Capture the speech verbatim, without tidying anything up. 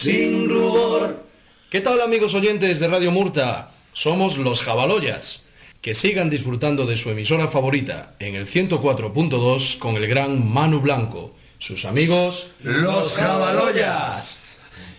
Sin rubor. ¿Qué tal, amigos oyentes de Radio Murta? Somos los Jabaloyas. Que sigan disfrutando de su emisora favorita en el ciento cuatro punto dos con el gran Manu Blanco. Sus amigos, los Jabaloyas.